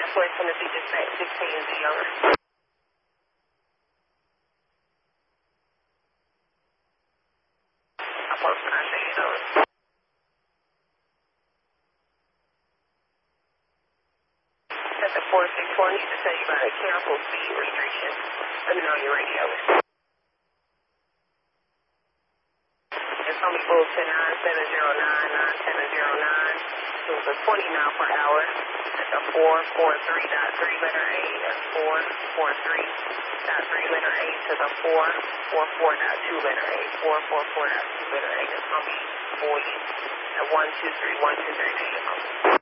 West Tennessee Dispatch 16-0. I'm posting our say it over. At the 464, need to tell you about a careful speed restriction. Let me know on your radio. It's going to be Bulletin 9709-9709. It was a 20 mile per hour at the 443.3 letter A. That's 443.3 letter A to the 444.2 letter A. 444.2 letter A. It's going to be for you at 123-123.